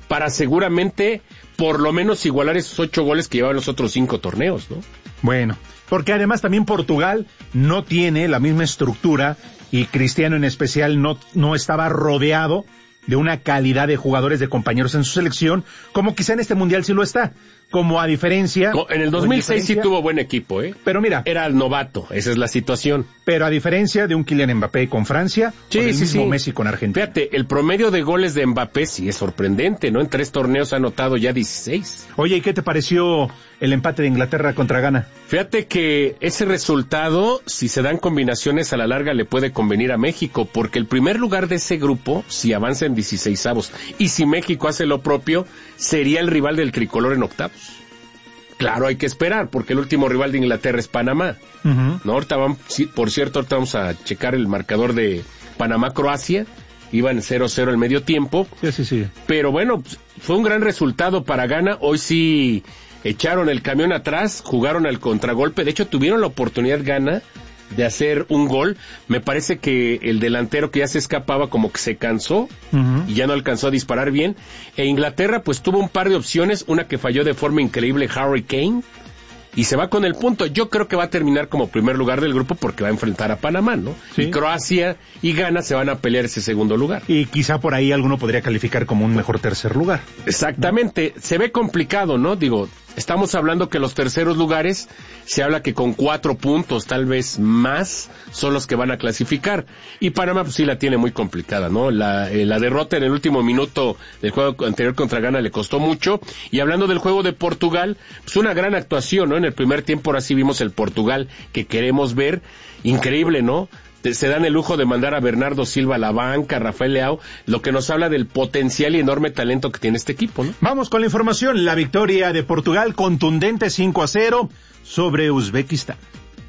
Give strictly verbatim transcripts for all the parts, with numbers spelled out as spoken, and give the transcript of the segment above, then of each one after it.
para seguramente por lo menos igualar esos ocho goles que llevaban los otros cinco torneos, ¿no? Bueno, porque además también Portugal no tiene la misma estructura y Cristiano en especial no, no estaba rodeado de una calidad de jugadores, de compañeros en su selección, como quizá en este Mundial sí lo está. Como a diferencia... En el dos mil seis sí tuvo buen equipo, ¿eh? Pero mira... Era el novato, esa es la situación. Pero a diferencia de un Kylian Mbappé con Francia, sí, o del sí, mismo sí. Messi con Argentina. Fíjate, el promedio de goles de Mbappé sí es sorprendente, ¿no? En tres torneos ha anotado ya dieciséis. Oye, ¿y qué te pareció el empate de Inglaterra contra Ghana? Fíjate que ese resultado, si se dan combinaciones a la larga, le puede convenir a México, porque el primer lugar de ese grupo, si avanza en dieciseisavos, y si México hace lo propio, sería el rival del tricolor en octavos. Claro, hay que esperar, porque el último rival de Inglaterra es Panamá. Uh-huh. ¿No? Ahorita vamos, por cierto, ahorita vamos a checar el marcador de Panamá-Croacia. Iban cero cero al medio tiempo. Sí, sí, sí. Pero bueno, fue un gran resultado para Ghana. Hoy sí echaron el camión atrás, jugaron al contragolpe. De hecho, tuvieron la oportunidad Ghana de hacer un gol. Me parece que el delantero que ya se escapaba como que se cansó uh-huh. y ya no alcanzó a disparar bien. E Inglaterra pues tuvo un par de opciones, una que falló de forma increíble, Harry Kane, y se va con el punto. Yo creo que va a terminar como primer lugar del grupo porque va a enfrentar a Panamá, ¿no? Sí. Y Croacia y Ghana se van a pelear ese segundo lugar. Y quizá por ahí alguno podría calificar como un mejor tercer lugar. Exactamente. ¿No? Se ve complicado, ¿no? Digo, estamos hablando que los terceros lugares, se habla que con cuatro puntos, tal vez más, son los que van a clasificar. Y Panamá pues sí la tiene muy complicada, ¿no? La, eh, la derrota en el último minuto del juego anterior contra Ghana le costó mucho. Y hablando del juego de Portugal, pues una gran actuación, ¿no? En el primer tiempo ahora sí vimos el Portugal que queremos ver. Increíble, ¿no? Se dan el lujo de mandar a Bernardo Silva a la banca, a Rafael Leao, lo que nos habla del potencial y enorme talento que tiene este equipo, ¿no? Vamos con la información. La victoria de Portugal, contundente cinco a cero sobre Uzbekistán.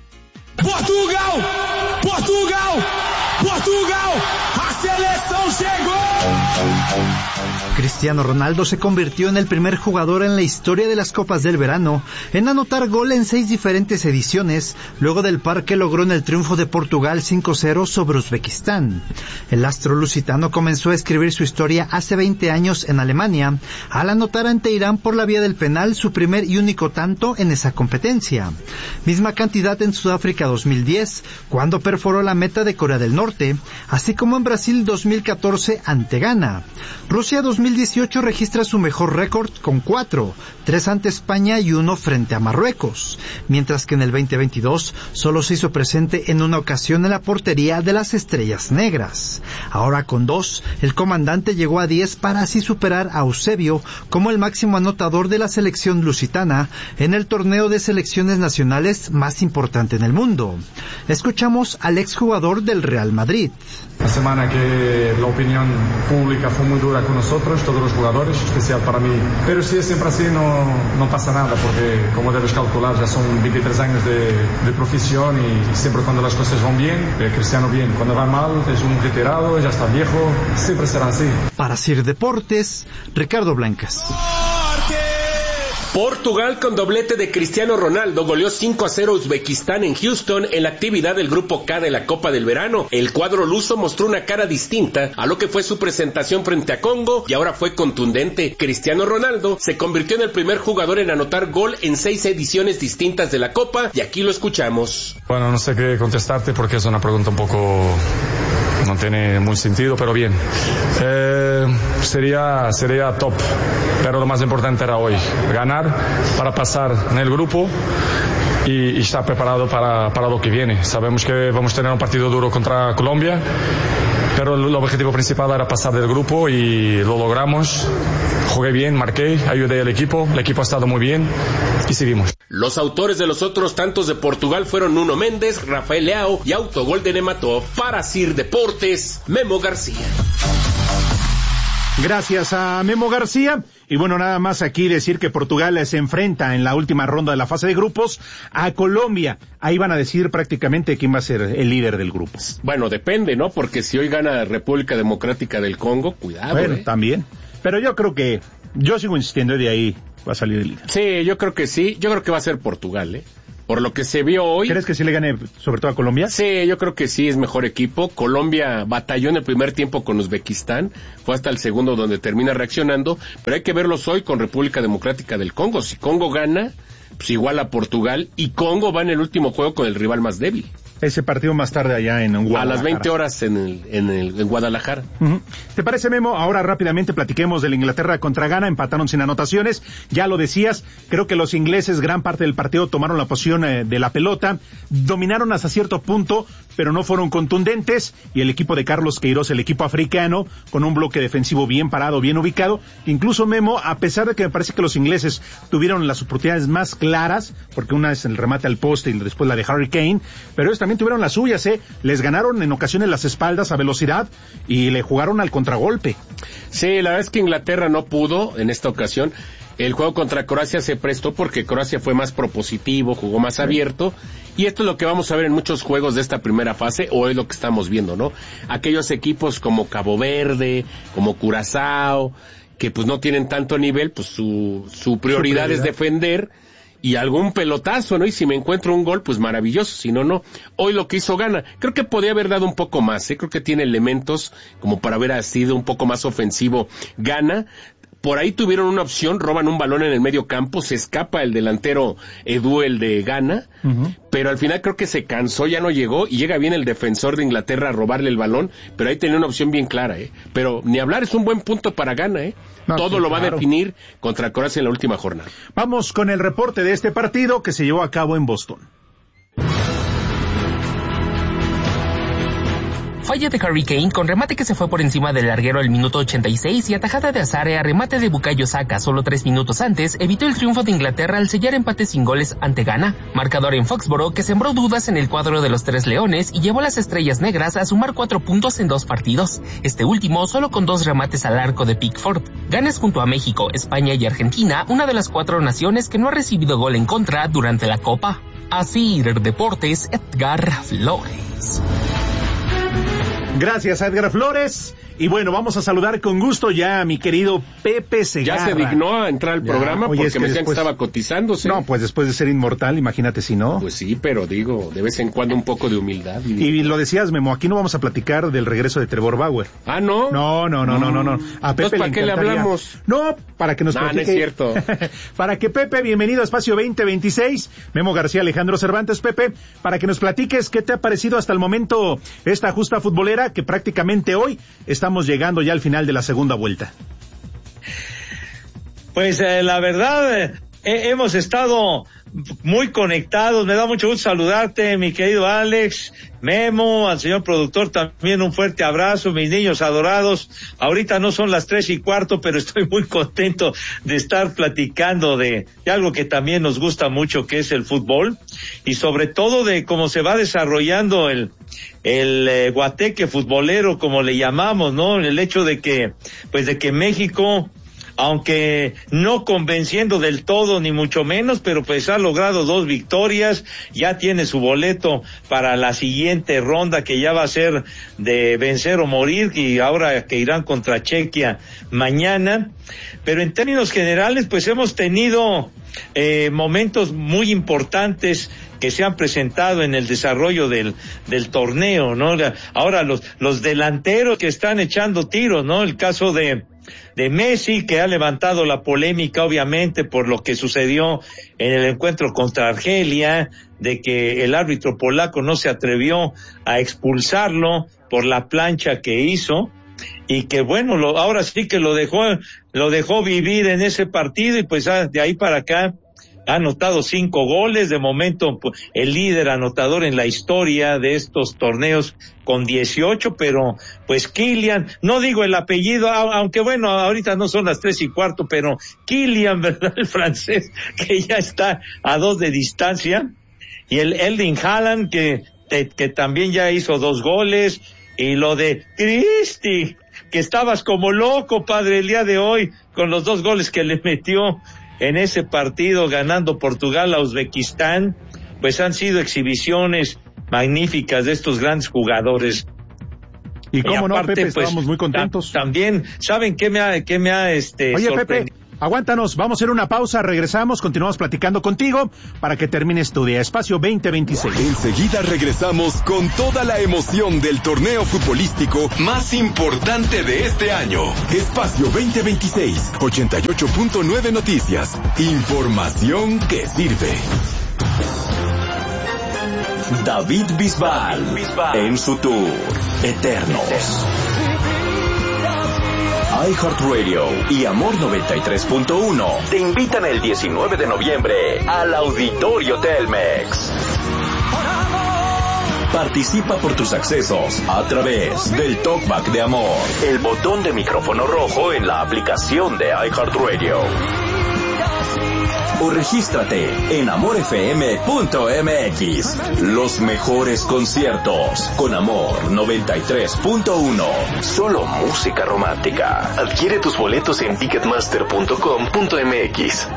Portugal! Portugal! Portugal! ¡A selección llegó! Cristiano Ronaldo se convirtió en el primer jugador en la historia de las Copas del Verano en anotar gol en seis diferentes ediciones, luego del par que logró en el triunfo de Portugal cinco cero sobre Uzbekistán. El astro lusitano comenzó a escribir su historia hace veinte años en Alemania, al anotar ante Irán por la vía del penal su primer y único tanto en esa competencia. Misma cantidad en Sudáfrica dos mil diez, cuando perforó la meta de Corea del Norte, así como en Brasil dos mil catorce ante Ghana. Rusia dos mil dieciocho registra su mejor récord con cuatro, tres ante España y uno frente a Marruecos, mientras que en el veinte veintidós solo se hizo presente en una ocasión en la portería de las Estrellas Negras. Ahora con dos, el comandante llegó a diez para así superar a Eusebio como el máximo anotador de la selección lusitana en el torneo de selecciones nacionales más importante en el mundo. Escuchamos al exjugador del Real Madrid. La semana que la opinión pública fue muy dura con nosotros, todos los jugadores, especial para mí. Pero si es siempre así, no, no pasa nada, porque como debes calcular, ya son veintitrés años de, de profesión y siempre cuando las cosas van bien, eh, Cristiano bien. Cuando va mal, es un retirado, ya está viejo, siempre será así. Para Sir Deportes, Ricardo Blancas. Portugal con doblete de Cristiano Ronaldo goleó cinco a cero a Uzbekistán en Houston en la actividad del Grupo K de la Copa del Verano. El cuadro luso mostró una cara distinta a lo que fue su presentación frente a Congo y ahora fue contundente. Cristiano Ronaldo se convirtió en el primer jugador en anotar gol en seis ediciones distintas de la Copa y aquí lo escuchamos. Bueno, no sé qué contestarte porque es una pregunta un poco... no tiene muy sentido, pero bien. Eh, sería, sería top, pero lo más importante era hoy, ganar para pasar en el grupo y, y estar preparado para, para lo que viene. Sabemos que vamos a tener un partido duro contra Colombia, pero el objetivo principal era pasar del grupo y lo logramos. Jugué bien, marqué, ayudé al equipo, el equipo ha estado muy bien y seguimos. Los autores de los otros tantos de Portugal fueron Nuno Méndez, Rafael Leao y autogol de Nematov. Para Sir Deportes, Memo García. Gracias a Memo García. Y bueno, nada más aquí decir que Portugal se enfrenta en la última ronda de la fase de grupos a Colombia. Ahí van a decir prácticamente quién va a ser el líder del grupo. Bueno, depende, ¿no? Porque si hoy gana República Democrática del Congo, cuidado. Bueno, ¿eh? También. Pero yo creo que, yo sigo insistiendo, de ahí va a salir el líder. Sí, yo creo que sí. Yo creo que va a ser Portugal, ¿eh? por lo que se vio hoy. ¿Crees que sí le gane sobre todo a Colombia? Sí, yo creo que sí es mejor equipo. Colombia batalló en el primer tiempo con Uzbekistán, fue hasta el segundo donde termina reaccionando, pero hay que verlos hoy con República Democrática del Congo. Si Congo gana, pues igual a Portugal, y Congo va en el último juego con el rival más débil. Ese partido más tarde allá en Guadalajara. A las veinte horas en, el, en, el, en Guadalajara. Uh-huh. ¿Te parece, Memo? Ahora rápidamente platiquemos de la Inglaterra contra Ghana. Empataron sin anotaciones. Ya lo decías, creo que los ingleses gran parte del partido tomaron la posición eh, de la pelota, dominaron hasta cierto punto, pero no fueron contundentes, y el equipo de Carlos Queiroz, el equipo africano, con un bloque defensivo bien parado, bien ubicado. Incluso, Memo, a pesar de que me parece que los ingleses tuvieron las oportunidades más claras, porque una es el remate al poste y después la de Harry Kane, pero ellos también tuvieron las suyas, ¿eh? Les ganaron en ocasiones las espaldas a velocidad y le jugaron al contragolpe. Sí, la verdad es que Inglaterra no pudo en esta ocasión. El juego contra Croacia se prestó porque Croacia fue más propositivo, jugó más abierto, y esto es lo que vamos a ver en muchos juegos de esta primera fase, o es lo que estamos viendo, ¿no? Aquellos equipos como Cabo Verde, como Curazao, que pues no tienen tanto nivel, pues su, su prioridad, su prioridad es defender, y algún pelotazo, ¿no? Y si me encuentro un gol, pues maravilloso, si no, no. Hoy lo que hizo Ghana, creo que podía haber dado un poco más, ¿eh? Creo que tiene elementos como para haber sido un poco más ofensivo Ghana. Por ahí tuvieron una opción, roban un balón en el medio campo, se escapa el delantero Edu, el de Ghana, uh-huh. pero al final creo que se cansó, ya no llegó, y llega bien el defensor de Inglaterra a robarle el balón, pero ahí tenía una opción bien clara, ¿eh? Pero ni hablar, es un buen punto para Ghana, ¿eh? No, Todo sí, lo va claro. a definir contra Croacia en la última jornada. Vamos con el reporte de este partido que se llevó a cabo en Boston. Falla de Harry Kane con remate que se fue por encima del larguero al minuto ochenta y seis, y atajada de Azare a remate de Bukayo Saka solo tres minutos antes evitó el triunfo de Inglaterra al sellar empate sin goles ante Ghana. Marcador en Foxborough que sembró dudas en el cuadro de los Tres Leones y llevó a las Estrellas Negras a sumar cuatro puntos en dos partidos. Este último solo con dos remates al arco de Pickford. Ghana es junto a México, España y Argentina una de las cuatro naciones que no ha recibido gol en contra durante la Copa. Así Deportes, Edgar Flores. Gracias a Edgar Flores. Y bueno, vamos a saludar con gusto ya a mi querido Pepe Segarra. Ya se dignó a entrar al ya. programa. Oye, porque es que me decían después, que estaba cotizándose. No, pues después de ser inmortal, imagínate si no. Pues sí, pero digo, de vez en cuando un poco de humildad. Y, y lo decías, Memo, aquí no vamos a platicar del regreso de Trevor Bauer. Ah, ¿no? No, no, no, no, no, no. A Pepe ¿para le qué le hablamos? No, para que nos nah, platique. No, es cierto. Para que Pepe, bienvenido a Espacio veinte veintiséis. Memo García, Alejandro Cervantes, Pepe, para que nos platiques qué te ha parecido hasta el momento esta justa futbolera, que prácticamente hoy estamos llegando ya al final de la segunda vuelta. Pues eh, la verdad, eh, hemos estado muy conectados. Me da mucho gusto saludarte, mi querido Alex, Memo, al señor productor también un fuerte abrazo, mis niños adorados. Ahorita no son las tres y cuarto, pero estoy muy contento de estar platicando de, de algo que también nos gusta mucho, que es el fútbol, y sobre todo de cómo se va desarrollando el el eh, guateque futbolero, como le llamamos, ¿no? El hecho de que, pues de que México, aunque no convenciendo del todo, ni mucho menos, pero pues ha logrado dos victorias, ya tiene su boleto para la siguiente ronda, que ya va a ser de vencer o morir, y ahora que irán contra Chequia mañana. Pero en términos generales, pues hemos tenido eh, momentos muy importantes que se han presentado en el desarrollo del del torneo, ¿no? Ahora los los delanteros que están echando tiros, ¿no? El caso de de Messi, que ha levantado la polémica, obviamente, por lo que sucedió en el encuentro contra Argelia, de que el árbitro polaco no se atrevió a expulsarlo por la plancha que hizo, y que bueno, lo, ahora sí que lo dejó lo dejó vivir en ese partido, y pues ah, de ahí para acá ha anotado cinco goles, de momento el líder anotador en la historia de estos torneos con dieciocho, pero pues Kylian, no digo el apellido, aunque bueno, ahorita no son las tres y cuarto, pero Kylian, ¿verdad? El francés, que ya está a dos de distancia, y el Erling Haaland, que, que también ya hizo dos goles, y lo de Cristi, que estabas como loco, padre, el día de hoy, con los dos goles que le metió en ese partido, ganando Portugal a Uzbekistán. Pues han sido exhibiciones magníficas de estos grandes jugadores. Y cómo y aparte, no, Pepe, pues, estábamos muy contentos. Ta- también, ¿saben qué me ha, qué me ha este Oye, sorprendido? Pepe, Aguántanos, vamos a hacer una pausa, regresamos, continuamos platicando contigo para que termines tu día. Espacio veinte veintiséis. Enseguida regresamos con toda la emoción del torneo futbolístico más importante de este año. Espacio veinte veintiséis, ochenta y ocho punto nueve Noticias. Información que sirve. David Bisbal, en su tour Eternos. iHeartRadio y Amor noventa y tres punto uno te invitan el diecinueve de noviembre al Auditorio Telmex. Participa por tus accesos a través del Talkback de Amor, el botón de micrófono rojo en la aplicación de iHeartRadio. O regístrate en amor f m punto m x. Los mejores conciertos con Amor noventa y tres punto uno. Solo música romántica. Adquiere tus boletos en ticketmaster punto com punto m x.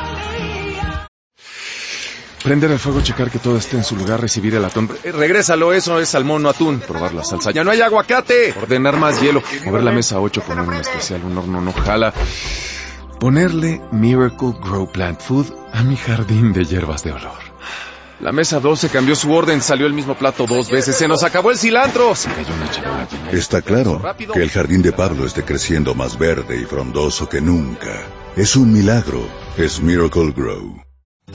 Prender el fuego, checar que todo esté en su lugar, recibir el atún. Eh, regrésalo, eso es salmón, no atún. Probar la salsa. ¡Ya no hay aguacate! Ordenar más hielo. Mover la mesa ocho, poner un especial, un horno no jala. Ponerle Miracle Grow Plant Food a mi jardín de hierbas de olor. La mesa doce cambió su orden, salió el mismo plato dos veces, se nos acabó el cilantro. Se cayó una charola. Está claro que el jardín de Pablo esté creciendo más verde y frondoso que nunca. Es un milagro, es Miracle Grow.